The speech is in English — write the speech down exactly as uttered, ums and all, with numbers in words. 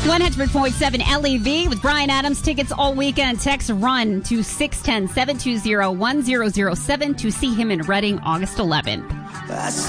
one hundred point seven L E V with Brian Adams. Tickets all weekend. Text RUN to six one zero, seven two zero, one zero zero seven to see him in Reading August eleventh.